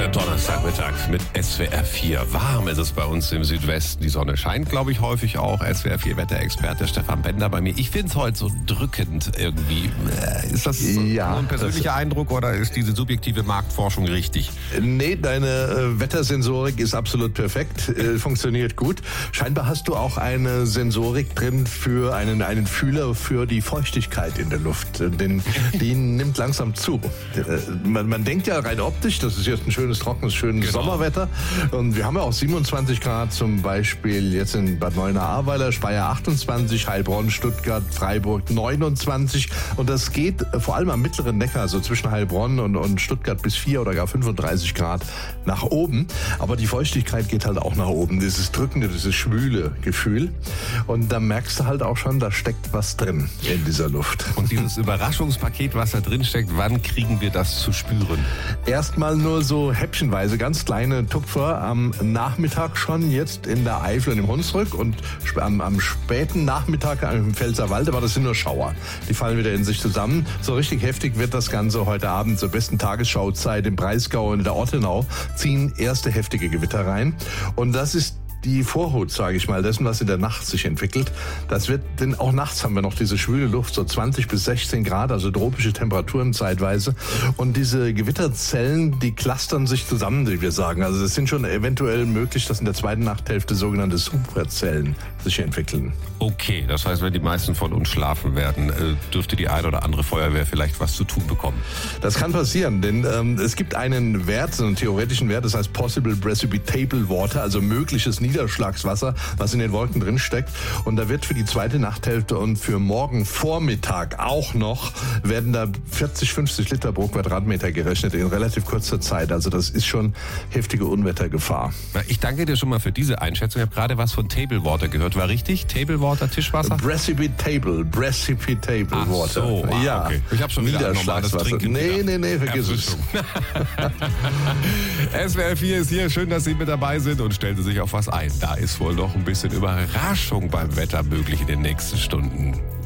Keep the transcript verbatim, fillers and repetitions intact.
Donnerstagmittag mit S W R vier. Warm ist es bei uns im Südwesten. Die Sonne scheint, glaube ich, häufig auch. S W R vier Wetterexperte Stefan Bender bei mir. Ich finde es heute so drückend irgendwie. Ist das ja, so ein persönlicher Eindruck oder ist diese subjektive Marktforschung richtig? Nee, deine äh, Wettersensorik ist absolut perfekt, äh, funktioniert gut. Scheinbar hast du auch eine Sensorik drin für einen, einen Fühler für die Feuchtigkeit in der Luft. Denn die nimmt langsam zu. Äh, man, man denkt ja rein optisch, das ist jetzt ein schönes, trockenes, schönes Genau. Sommerwetter. Und wir haben ja auch siebenundzwanzig Grad zum Beispiel jetzt in Bad Neuenahr-Ahrweiler, Speyer achtundzwanzig, Heilbronn, Stuttgart, Freiburg neunundzwanzig. Und das geht vor allem am mittleren Neckar, so zwischen Heilbronn und, und Stuttgart bis vier oder gar fünfunddreißig Grad nach oben. Aber die Feuchtigkeit geht halt auch nach oben. Dieses drückende, dieses schwüle Gefühl. Und da merkst du halt auch schon, da steckt was drin in dieser Luft. Und dieses Überraschungspaket, was da drin steckt, wann kriegen wir das zu spüren? Erstmal nur so häppchenweise, ganz kleine Tupfer am Nachmittag schon, jetzt in der Eifel und im Hunsrück und am, am späten Nachmittag im Pfälzerwald, aber das sind nur Schauer. Die fallen wieder in sich zusammen. So richtig heftig wird das Ganze heute Abend zur besten Tagesschauzeit im Breisgau und in der Ottenau ziehen erste heftige Gewitter rein. Und das ist die Vorhut, sage ich mal, dessen, was in der Nacht sich entwickelt. Das wird, denn auch nachts haben wir noch diese schwüle Luft, so zwanzig bis sechzehn Grad, also tropische Temperaturen zeitweise. Und diese Gewitterzellen, die clustern sich zusammen, wie wir sagen. Also es sind schon eventuell möglich, dass in der zweiten Nachthälfte sogenannte Superzellen sich entwickeln. Okay, das heißt, wenn die meisten von uns schlafen werden, dürfte die eine oder andere Feuerwehr vielleicht was zu tun bekommen. Das kann passieren, denn ähm, es gibt einen Wert, einen theoretischen Wert, das heißt Possible Precipitable Water, also mögliches Niederschlagswasser, was in den Wolken drin steckt. Und da wird für die zweite Nachthälfte und für morgen Vormittag auch noch, werden da vierzig, fünfzig Liter pro Quadratmeter gerechnet in relativ kurzer Zeit. Also das ist schon heftige Unwettergefahr. Ich danke dir schon mal für diese Einschätzung. Ich habe gerade was von Table Water gehört. War richtig? Table Water, Tischwasser? Precipitable, Precipitable Ach Water. so, ah, ja, okay. Ich habe schon wieder ein normales Niederschlagswasser. Trinken. Nee, nee, nee, vergiss es. S W R vier ist hier. Schön, dass Sie mit dabei sind und stellen Sie sich auf was ein. Da ist wohl noch ein bisschen Überraschung beim Wetter möglich in den nächsten Stunden.